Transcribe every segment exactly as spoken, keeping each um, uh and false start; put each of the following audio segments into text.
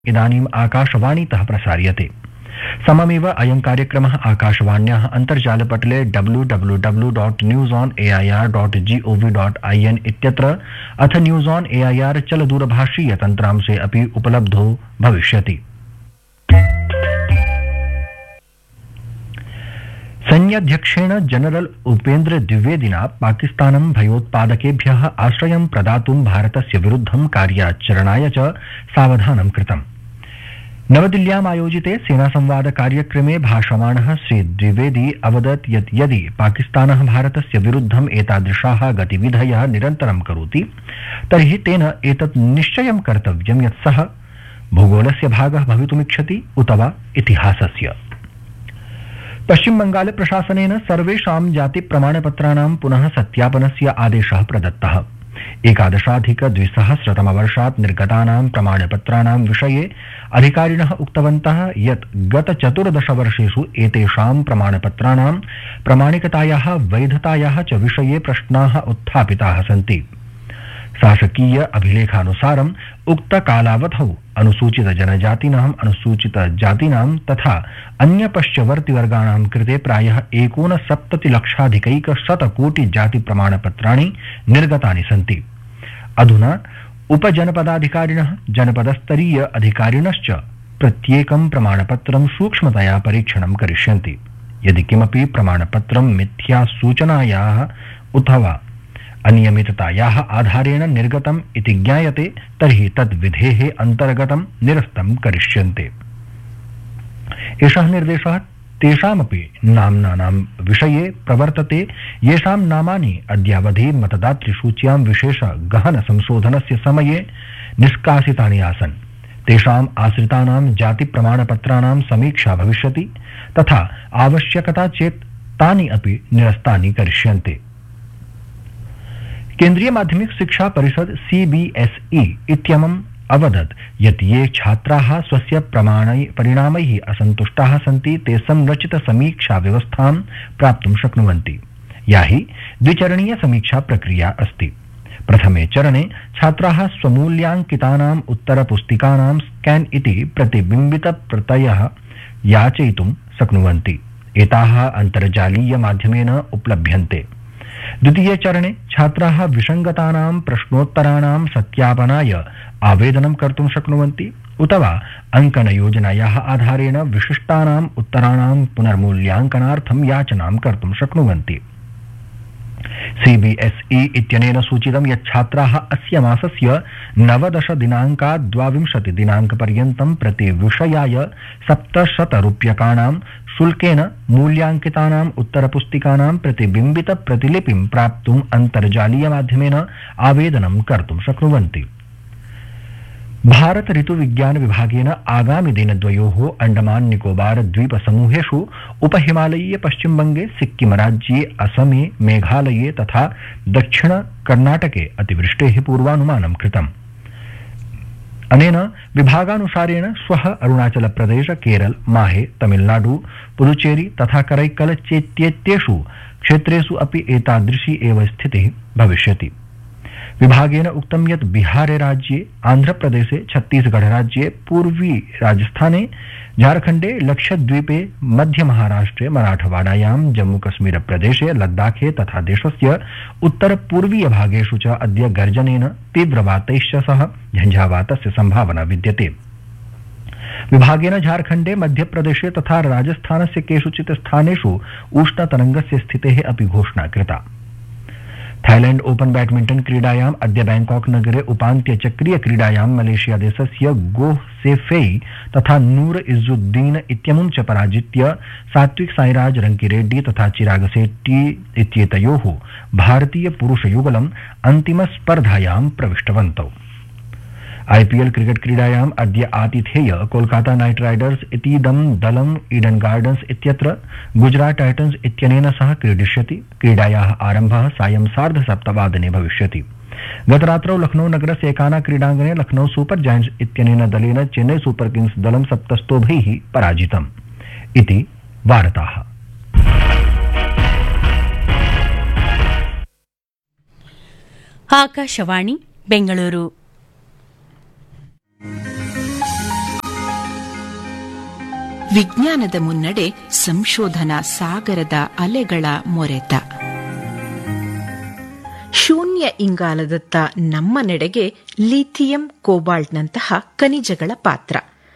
इदानीम् आकाशवाणीतः प्रसार्यते। सममेव अयं कार्यक्रमः आकाशवाण्याः अन्तर्जालपटले W W W dot news on A I are dot ji O V dot ऐ एन् इत्यत्र अथ न्यूस् आन् ए ऐ आर् चलदूरभाषीय तन्त्रांशे अपि उपलब्धो भविष्यति। सैन्याध्यक्षेण जनरल उपेन्द्र द्विवेदिना पाकिस्तानं भयोत्पादकेभ्यः आश्रयं प्रदातुं भारतस्य विरुद्धं कार्याचरणाय च सावधानं कृतम्। नवदिल्ल्याम् आयोजिते सेनासंवाद कार्यक्रमे भाषमाणः श्री द्विवेदी अवदत् यत् यदि पाकिस्तानः भारतस्य विरुद्धम् एतादृशाः गतिविधयः निरन्तरं करोति तर्हि तेन एतत् निश्चयं कर्तव्यं यत् सः भूगोलस्य भागः भवितुमिच्छति उत वा इतिहासस्य। पश्चिम बंगाल प्रशासनेन सर्वेषां जाति प्रमाणपत्राणां पुनः सत्यापनस्य आदेशः प्रदत्तः। एकादशाधिक द्विसहस्रतमवर्षात् निर्गतानां प्रमाणपत्राणां विषये अधिकारिणः उक्तवन्तः यत् गत चतुर्दशवर्षेषु एतेषां प्रमाणपत्राणां प्रामाणिकतायाः वैधतायाः च विषये प्रश्नाः उत्थापिताः सन्ति। शासकीय अभिलेखानुसारम् उक्त कालावधौ अनुसूचित जनजातीनाम् अनुसूचित जातीनां तथा अन्य पश्चवर्ति वर्गाणां कृते प्रायः एकोनसप्ततिलक्षाधिकैकशतकोटि जाति प्रमाणपत्राणि निर्गतानि सन्ति। अधुना उपजनपदाधिकारिणः जनपदस्तरीय अधिकारिणश्च प्रत्येकं प्रमाणपत्रं सूक्ष्मतया परीक्षणं करिष्यन्ति। यदि किमपि प्रमाणपत्रं मिथ्या सूचनायाः अथवा अनियमिततायाः आधारेण निर्गतम् इति ज्ञायते तर्हि तद्विधेः अन्तर्गतं निरस्तं करिष्यन्ते। एषः निर्देशः तेषामपि नाम्नानां विषये प्रवर्तते येषां नामानि अद्यावधि मतदातृसूच्यां विशेष गहन संशोधनस्य समये निष्कासितानि आसन्। तेषाम् आश्रितानां जाति प्रमाणपत्राणां समीक्षा भविष्यति तथा आवश्यकता चेत् तानि अपि निरस्तानि करिष्यन्ते। केन्द्रीय माध्यमिक शिक्षा परिषद सी बी एस ई इत्यमुम् अवदत् यत् ये छात्राः स्वस्य परिणामैः असन्तुष्टाः सन्ति ते संरचित समीक्षा व्यवस्थां प्राप्तुं शक्नुवन्ति, या हि द्विचरणीय समीक्षा प्रक्रिया अस्ति। प्रथमे चरणे छात्राः स्वमूल्याङ्कितानाम् उत्तरपुस्तिकानां स्कैन् इति प्रतिबिम्बितप्रतयः याचयितुं शक्नुवन्ति। एताः अन्तर्जालीय माध्यमेन उपलभ्यन्ते। द्वितीये चरणे छात्राः विसङ्गतानां प्रश्नोत्तराणां सत्यापनाय आवेदनं कर्तुं शक्नुवन्ति उत वा अङ्कनयोजनायाः आधारेण विशिष्टानाम् उत्तराणां पुनर्मूल्याङ्कनार्थं याचनां कर्तुं शक्नुवन्ति। सी बी एस ई इत्यनेन सूचितं यत् छात्राः अस्य मासस्य नवदश दिनाङ्कात् द्वाविंशति दिनाङ्कपर्यन्तं प्रति विषयाय सप्तशतरूप्यकाणां शुल्केन मूल्याङ्कितानाम् उत्तरपुस्तिकानां प्रतिबिम्बित प्रतिलिपिं प्राप्तुम् अन्तर्जालीय माध्यमेन आवेदनं कर्तुं शक्नुवन्ति। भारत ऋतुविज्ञान विभागेन आगामि दिनद्वयोः अंडमान निकोबार द्वीप समूहेषु उपहिमालयीय पश्चिमबंगे सिक्किम राज्ये असमे मेघालये तथा दक्षिण कर्णाटके अतिवृष्टेः पूर्वानुमानं कृतम्। अनेन विभागानुसारेण श्वः अरुणाचल प्रदेश केरल माहे तमिलनाडु पुदुचेरी तथा करैक्कल चेत्येतेषु क्षेत्रेषु अपि एतादृशी एव स्थितिः भविष्यति। विभागेन उक्तं यत् बिहार राज्ये आन्ध्रप्रदेशे छत्तीसगढ़ राज्ये पूर्वी राजस्थाने झारखण्डे लक्षद्वीपे मध्य महाराष्ट्रे मराठवाडायां जम्मू कश्मीर प्रदेशे लद्दाखे तथा देशस्य उत्तर पूर्वीय भागेषु च अद्य गर्जनेन तीव्रवातैश्च सह झञ्झावातस्य संभावना विद्यते। विभागेन झारखण्डे मध्यप्रदेशे तथा राजस्थानस्य केषुचित् स्थानेषु उष्णतरङ्गस्य स्थितेः अपि घोषणा कृता। थाईलैंड ओपन बैडमिंटन क्रीडायाम् अद्य बैंकॉक नगरे उपान्त्यचक्रीय क्रीडायां मलेशिया देशस्य गोह सेफेई तथा नूर इज्जुद्दीन इत्यमुं च पराजित्य सात्विक साईराज रंकीरेड्डी तथा चिराग शेट्टी इत्येतयोः भारतीय पुरुषयुगलम् अन्तिमस्पर्धायां प्रविष्टवन्तौ। आईपीएल क्रिकेट क्रीडायाम् अद्य आतिथेय कोलकाता नाइट राइडर्स इतीदं दलम् ईडन गार्डन्स इत्यत्र गुजरात टाइटन्स इत्यनेन सह क्रीडिष्यति। क्रीडायाः आरम्भः सायं सार्धसप्तवादने भविष्यति। गतरात्रौ लखनऊ नगरस्य एकाना क्रीडाङ्गणे लखनऊ सुपर जायंट्स इत्यनेन दलेन चेन्नई सुपर किंग्स दलं सप्तस्तोभैः पराजितम् इति वार्ताः। आकाशवाणी बेंगळूरु। ವಿಜ್ಞಾನದ ಮುನ್ನಡೆ ಸಂಶೋಧನಾ ಸಾಗರದ ಅಲೆಗಳ ಮೊರೆತ. ಶೂನ್ಯ ಇಂಗಾಲದತ್ತ ನಮ್ಮ ನೆಡೆಗೆ ಲಿಥಿಯಂ ಕೋಬಾಲ್ಟ್ನಂತಹ ಖನಿಜಗಳ ಪಾತ್ರ.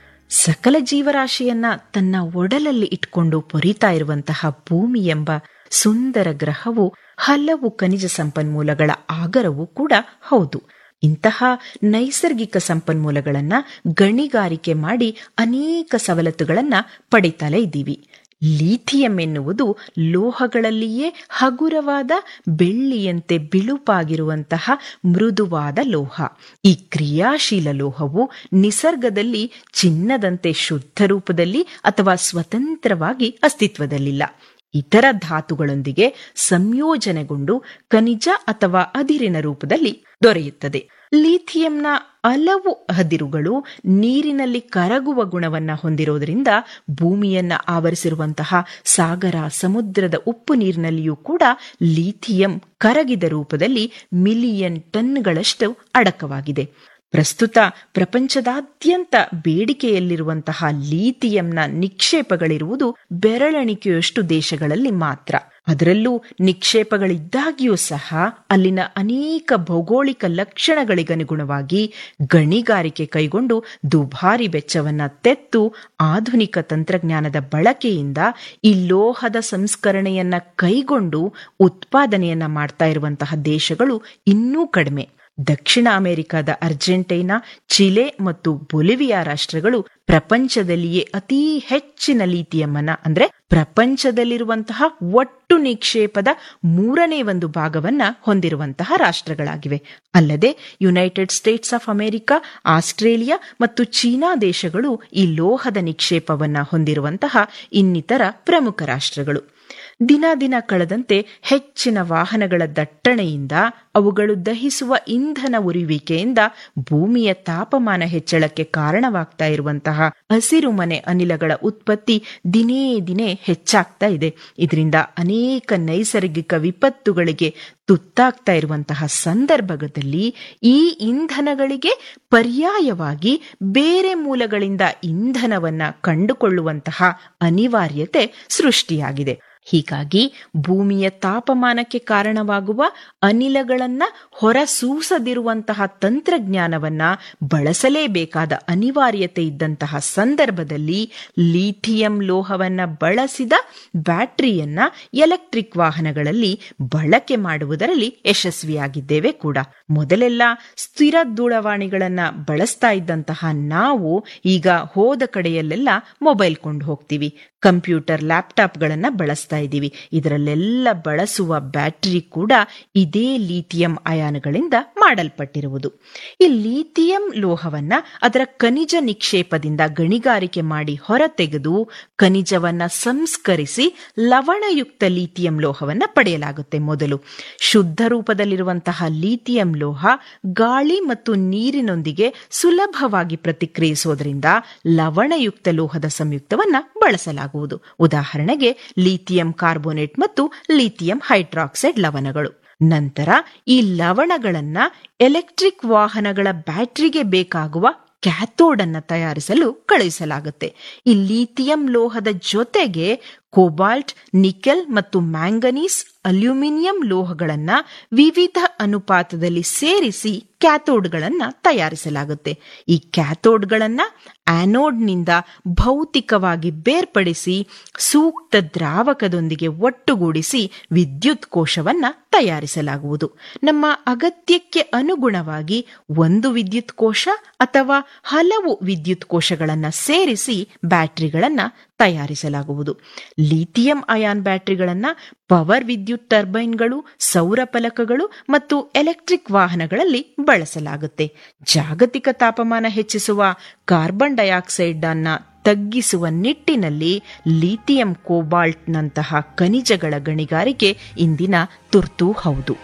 ಸಕಲ ಜೀವರಾಶಿಯನ್ನ ತನ್ನ ಒಡಲಲ್ಲಿ ಇಟ್ಕೊಂಡು ಪೊರಿತಾ ಇರುವಂತಹ ಭೂಮಿ ಎಂಬ ಸುಂದರ ಗ್ರಹವು ಹಲವು ಖನಿಜ ಸಂಪನ್ಮೂಲಗಳ ಆಗರವೂ ಕೂಡ ಹೌದು. ಇಂತಹ ನೈಸರ್ಗಿಕ ಸಂಪನ್ಮೂಲಗಳನ್ನ ಗಣಿಗಾರಿಕೆ ಮಾಡಿ ಅನೇಕ ಸವಲತ್ತುಗಳನ್ನ ಪಡಿತಲೇ ಇದ್ದೀವಿ. ಲಿಥಿಯಂ ಎನ್ನುವುದು ಲೋಹಗಳಲ್ಲಿಯೇ ಹಗುರವಾದ ಬೆಳ್ಳಿಯಂತೆ ಬಿಳುಪಾಗಿರುವಂತಹ ಮೃದುವಾದ ಲೋಹ. ಈ ಕ್ರಿಯಾಶೀಲ ಲೋಹವು ನಿಸರ್ಗದಲ್ಲಿ ಚಿನ್ನದಂತೆ ಶುದ್ಧ ರೂಪದಲ್ಲಿ ಅಥವಾ ಸ್ವತಂತ್ರವಾಗಿ ಅಸ್ತಿತ್ವದಲ್ಲಿಲ್ಲ. ಇತರ ಧಾತುಗಳೊಂದಿಗೆ ಸಂಯೋಜನೆಗೊಂಡು ಖನಿಜ ಅಥವಾ ಅದಿರಿನ ರೂಪದಲ್ಲಿ ದೊರೆಯುತ್ತದೆ. ಲಿಥಿಯಂನ ಹಲವು ಅದಿರುಗಳು ನೀರಿನಲ್ಲಿ ಕರಗುವ ಗುಣವನ್ನ ಹೊಂದಿರೋದ್ರಿಂದ ಭೂಮಿಯನ್ನ ಆವರಿಸಿರುವಂತಹ ಸಾಗರ, ಸಮುದ್ರದ ಉಪ್ಪು ನೀರಿನಲ್ಲಿಯೂ ಕೂಡ ಲಿಥಿಯಂ ಕರಗಿದ ರೂಪದಲ್ಲಿ ಮಿಲಿಯನ್ ಟನ್ಗಳಷ್ಟು ಅಡಕವಾಗಿದೆ. ಪ್ರಸ್ತುತ ಪ್ರಪಂಚದಾದ್ಯಂತ ಬೇಡಿಕೆಯಲ್ಲಿರುವಂತಹ ಲಿಥಿಯಂನ ನಿಕ್ಷೇಪಗಳಿರುವುದು ಬೆರಳೆಣಿಕೆಯಷ್ಟು ದೇಶಗಳಲ್ಲಿ ಮಾತ್ರ. ಅದರಲ್ಲೂ ನಿಕ್ಷೇಪಗಳಿದ್ದಾಗಿಯೂ ಸಹ ಅಲ್ಲಿನ ಅನೇಕ ಭೌಗೋಳಿಕ ಲಕ್ಷಣಗಳಿಗನುಗುಣವಾಗಿ ಗಣಿಗಾರಿಕೆ ಕೈಗೊಂಡು ದುಬಾರಿ ವೆಚ್ಚವನ್ನ ತೆತ್ತು ಆಧುನಿಕ ತಂತ್ರಜ್ಞಾನದ ಬಳಕೆಯಿಂದ ಈ ಲೋಹದ ಸಂಸ್ಕರಣೆಯನ್ನ ಕೈಗೊಂಡು ಉತ್ಪಾದನೆಯನ್ನ ಮಾಡ್ತಾ ಇರುವಂತಹ ದೇಶಗಳು ಇನ್ನೂ ಕಡಿಮೆ. ದಕ್ಷಿಣ ಅಮೆರಿಕದ ಅರ್ಜೆಂಟೈನಾ, ಚಿಲೆ ಮತ್ತು ಬೊಲಿವಿಯಾ ರಾಷ್ಟ್ರಗಳು ಪ್ರಪಂಚದಲ್ಲಿಯೇ ಅತಿ ಹೆಚ್ಚಿನ ಲಿಥಿಯಂ ಅನ್ನ ಅಂದ್ರೆ ಪ್ರಪಂಚದಲ್ಲಿರುವಂತಹ ಒಟ್ಟು ನಿಕ್ಷೇಪದ ಮೂರನೇ ಒಂದು ಭಾಗವನ್ನ ಹೊಂದಿರುವಂತಹ ರಾಷ್ಟ್ರಗಳಾಗಿವೆ. ಅಲ್ಲದೆ United States of America, Australia ಮತ್ತು ಚೀನಾ ದೇಶಗಳು ಈ ಲೋಹದ ನಿಕ್ಷೇಪವನ್ನ ಹೊಂದಿರುವಂತಹ ಇನ್ನಿತರ ಪ್ರಮುಖ ರಾಷ್ಟ್ರಗಳು. ದಿನ ದಿನ ಕಳೆದಂತೆ ಹೆಚ್ಚಿನ ವಾಹನಗಳ ದಟ್ಟಣೆಯಿಂದ, ಅವುಗಳು ದಹಿಸುವ ಇಂಧನ ಉರಿಯುವಿಕೆಯಿಂದ ಭೂಮಿಯ ತಾಪಮಾನ ಹೆಚ್ಚಳಕ್ಕೆ ಕಾರಣವಾಗ್ತಾ ಇರುವಂತಹ ಹಸಿರುಮನೆ ಅನಿಲಗಳ ಉತ್ಪತ್ತಿ ದಿನೇ ದಿನೇ ಹೆಚ್ಚಾಗ್ತಾ ಇದೆ. ಇದರಿಂದ ಅನೇಕ ನೈಸರ್ಗಿಕ ವಿಪತ್ತುಗಳಿಗೆ ತುತ್ತಾಗ್ತಾ ಇರುವಂತಹ ಸಂದರ್ಭದಲ್ಲಿ ಈ ಇಂಧನಗಳಿಗೆ ಪರ್ಯಾಯವಾಗಿ ಬೇರೆ ಮೂಲಗಳಿಂದ ಇಂಧನವನ್ನ ಕಂಡುಕೊಳ್ಳುವಂತಹ ಅನಿವಾರ್ಯತೆ ಸೃಷ್ಟಿಯಾಗಿದೆ. ಹೀಗಾಗಿ ಭೂಮಿಯ ತಾಪಮಾನಕ್ಕೆ ಕಾರಣವಾಗುವ ಅನಿಲಗಳನ್ನ ಹೊರಸೂಸದಿರುವಂತಹ ತಂತ್ರಜ್ಞಾನವನ್ನ ಬಳಸಲೇಬೇಕಾದ ಅನಿವಾರ್ಯತೆ ಇದ್ದಂತಹ ಸಂದರ್ಭದಲ್ಲಿ ಲಿಥಿಯಂ ಲೋಹವನ್ನ ಬಳಸಿದ ಬ್ಯಾಟರಿಯನ್ನ ಎಲೆಕ್ಟ್ರಿಕ್ ವಾಹನಗಳಲ್ಲಿ ಬಳಕೆ ಮಾಡುವುದರಲ್ಲಿ ಯಶಸ್ವಿಯಾಗಿದ್ದೇವೆ ಕೂಡ. ಮೊದಲೆಲ್ಲ ಸ್ಥಿರ ದೂರವಾಣಿಗಳನ್ನ ಬಳಸ್ತಾ ಇದ್ದಂತಹ ನಾವು ಈಗ ಹೋದ ಕಡೆಯಲ್ಲೆಲ್ಲ ಮೊಬೈಲ್ ಕೊಂಡು ಹೋಗ್ತೀವಿ, ಕಂಪ್ಯೂಟರ್, ಲ್ಯಾಪ್ಟಾಪ್ಗಳನ್ನ ಬಳಸ್ತಾ ಇದ್ದೀವಿ. ಇದರಲ್ಲೆಲ್ಲ ಬಳಸುವ ಬ್ಯಾಟರಿ ಕೂಡ ಇದೇ ಲಿಥಿಯಂ ಅಯಾನುಗಳಿಂದ ಮಾಡಲ್ಪಟ್ಟಿರುವುದು. ಈ ಲಿಥಿಯಂ ಲೋಹವನ್ನ ಅದರ ಖನಿಜ ನಿಕ್ಷೇಪದಿಂದ ಗಣಿಗಾರಿಕೆ ಮಾಡಿ ಹೊರತೆಗೆದು ಖನಿಜವನ್ನ ಸಂಸ್ಕರಿಸಿ ಲವಣಯುಕ್ತ ಲಿಥಿಯಂ ಲೋಹವನ್ನ ಪಡೆಯಲಾಗುತ್ತೆ. ಮೊದಲು ಶುದ್ಧ ರೂಪದಲ್ಲಿರುವಂತಹ ಲಿಥಿಯಂ ಲೋಹ ಗಾಳಿ ಮತ್ತು ನೀರಿನೊಂದಿಗೆ ಸುಲಭವಾಗಿ ಪ್ರತಿಕ್ರಿಯಿಸುವುದರಿಂದ ಲವಣಯುಕ್ತ ಲೋಹದ ಸಂಯುಕ್ತವನ್ನ ಬಳಸಲಾಗುವುದು. ಉದಾಹರಣೆಗೆ ಲಿಥಿಯಂ ಕಾರ್ಬೋನೇಟ್ ಮತ್ತು ಲಿಥಿಯಂ ಹೈಡ್ರಾಕ್ಸೈಡ್ ಲವಣಗಳು. ನಂತರ ಈ ಲವಣಗಳನ್ನ ಎಲೆಕ್ಟ್ರಿಕ್ ವಾಹನಗಳ ಬ್ಯಾಟರಿಗೆ ಬೇಕಾಗುವ ಕ್ಯಾಥೋಡ್ ಅನ್ನ ತಯಾರಿಸಲು ಕಳುಹಿಸಲಾಗುತ್ತೆ. ಈ ಲಿಥಿಯಂ ಲೋಹದ ಜೊತೆಗೆ ಕೋಬಾಲ್ಟ್, ನಿಕೆಲ್ ಮತ್ತು ಮ್ಯಾಂಗನೀಸ್, ಅಲ್ಯೂಮಿನಿಯಂ ಲೋಹಗಳನ್ನ ವಿವಿಧ ಅನುಪಾತದಲ್ಲಿ ಸೇರಿಸಿ ಕ್ಯಾಥೋಡ್ಗಳನ್ನ ತಯಾರಿಸಲಾಗುತ್ತೆ. ಈ ಕ್ಯಾಥೋಡ್ಗಳನ್ನ ಆನೋಡ್ನಿಂದ ಭೌತಿಕವಾಗಿ ಬೇರ್ಪಡಿಸಿ ಸೂಕ್ತ ದ್ರಾವಕದೊಂದಿಗೆ ಒಟ್ಟುಗೂಡಿಸಿ ವಿದ್ಯುತ್ ಕೋಶವನ್ನ ತಯಾರಿಸಲಾಗುವುದು. ನಮ್ಮ ಅಗತ್ಯಕ್ಕೆ ಅನುಗುಣವಾಗಿ ಒಂದು ವಿದ್ಯುತ್ ಕೋಶ ಅಥವಾ ಹಲವು ವಿದ್ಯುತ್ ಕೋಶಗಳನ್ನ ಸೇರಿಸಿ ಬ್ಯಾಟರಿಗಳನ್ನ ತಯಾರಿಸಲಾಗುವುದು. ಲಿಥಿಯಂ ಅಯಾನ್ ಬ್ಯಾಟರಿಗಳನ್ನ ಪವರ್ ವಿದ್ಯುತ್ ಟರ್ಬೈನ್ಗಳು, ಸೌರ ಫಲಕಗಳು ಮತ್ತು ಎಲೆಕ್ಟ್ರಿಕ್ ವಾಹನಗಳಲ್ಲಿ ಬಳಸಲಾಗುತ್ತೆ. ಜಾಗತಿಕ ತಾಪಮಾನ ಹೆಚ್ಚಿಸುವ ಕಾರ್ಬನ್ ಡೈಆಕ್ಸೈಡ್ ಅನ್ನ ತಗ್ಗಿಸುವ ನಿಟ್ಟಿನಲ್ಲಿ ಲಿಥಿಯಂ ಕೋಬಾಲ್ಟ್ನಂತಹ ಖನಿಜಗಳ ಗಣಿಗಾರಿಕೆ ಇಂದಿನ ತುರ್ತು ಹೌದು.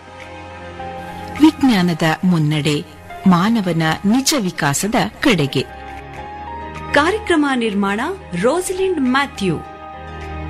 ವಿಜ್ಞಾನದ ಮುನ್ನಡೆ ಮಾನವನ ನಿಜ ವಿಕಾಸದ ಕಡೆಗೆ. ಕಾರ್ಯಕ್ರಮ ನಿರ್ಮಾಣ ರೋಸಲಿಂಡ್ ಮ್ಯಾಥ್ಯೂ.